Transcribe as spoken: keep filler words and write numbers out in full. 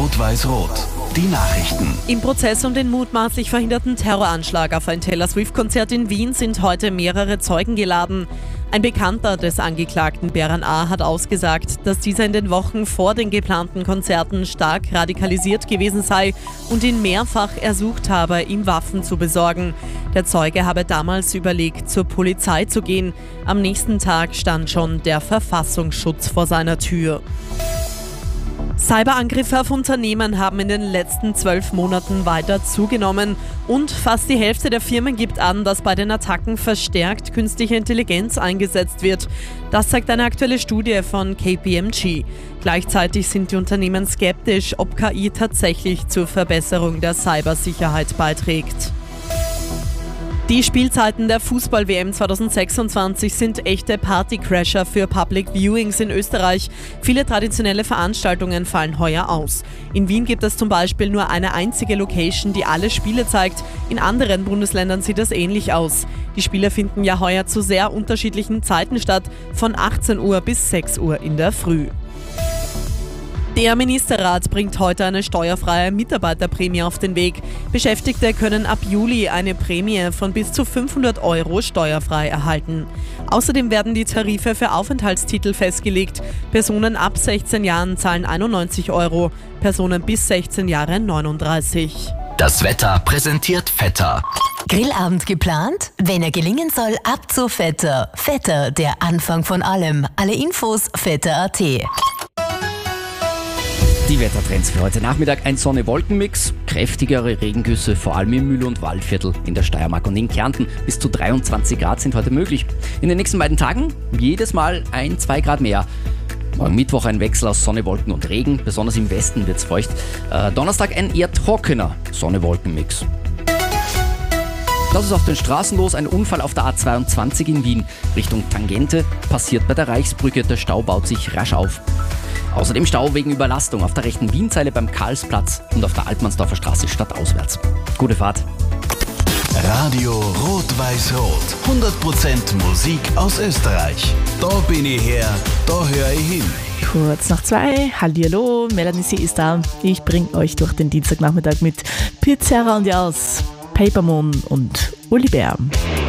Rot-Weiß-Rot. Die Nachrichten. Im Prozess um den mutmaßlich verhinderten Terroranschlag auf ein Taylor Swift-Konzert in Wien sind heute mehrere Zeugen geladen. Ein Bekannter des Angeklagten Beran A. hat ausgesagt, dass dieser in den Wochen vor den geplanten Konzerten stark radikalisiert gewesen sei und ihn mehrfach ersucht habe, ihm Waffen zu besorgen. Der Zeuge habe damals überlegt, zur Polizei zu gehen. Am nächsten Tag stand schon der Verfassungsschutz vor seiner Tür. Cyberangriffe auf Unternehmen haben in den letzten zwölf Monaten weiter zugenommen und fast die Hälfte der Firmen gibt an, dass bei den Attacken verstärkt künstliche Intelligenz eingesetzt wird. Das zeigt eine aktuelle Studie von K P M G. Gleichzeitig sind die Unternehmen skeptisch, ob K I tatsächlich zur Verbesserung der Cybersicherheit beiträgt. Die Spielzeiten der Fußball-W M zwanzig sechsundzwanzig sind echte Partycrasher für Public Viewings in Österreich. Viele traditionelle Veranstaltungen fallen heuer aus. In Wien gibt es zum Beispiel nur eine einzige Location, die alle Spiele zeigt. In anderen Bundesländern sieht es ähnlich aus. Die Spiele finden ja heuer zu sehr unterschiedlichen Zeiten statt, von achtzehn Uhr bis sechs Uhr in der Früh. Der Ministerrat bringt heute eine steuerfreie Mitarbeiterprämie auf den Weg. Beschäftigte können ab Juli eine Prämie von bis zu fünfhundert Euro steuerfrei erhalten. Außerdem werden die Tarife für Aufenthaltstitel festgelegt. Personen ab sechzehn Jahren zahlen einundneunzig Euro, Personen bis sechzehn Jahre neununddreißig. Das Wetter präsentiert Vetter. Grillabend geplant? Wenn er gelingen soll, ab zu Vetter. Vetter, der Anfang von allem. Alle Infos vetter punkt a t. Die Wettertrends für heute Nachmittag: ein Sonne-Wolken-Mix, kräftigere Regengüsse, vor allem im Mühl- und Waldviertel in der Steiermark und in Kärnten. Bis zu dreiundzwanzig Grad sind heute möglich. In den nächsten beiden Tagen jedes Mal ein, zwei Grad mehr. Morgen Mittwoch ein Wechsel aus Sonne, Wolken und Regen, besonders im Westen wird's feucht. Äh, Donnerstag ein eher trockener Sonne-Wolken-Mix. Das ist auf den Straßen los. Ein Unfall auf der A zweiundzwanzig in Wien Richtung Tangente passiert bei der Reichsbrücke. Der Stau baut sich rasch auf. Außerdem Stau wegen Überlastung auf der rechten Wienzeile beim Karlsplatz und auf der Altmannsdorfer Straße stadtauswärts. Gute Fahrt. Radio Rot-Weiß-Rot. hundert Prozent Musik aus Österreich. Da bin ich her, da höre ich hin. Kurz nach zwei, hallihallo, Melanie C. ist da. Ich bringe euch durch den Dienstagnachmittag mit Pizarra und Jaus, Paper Moon und Uli Bär.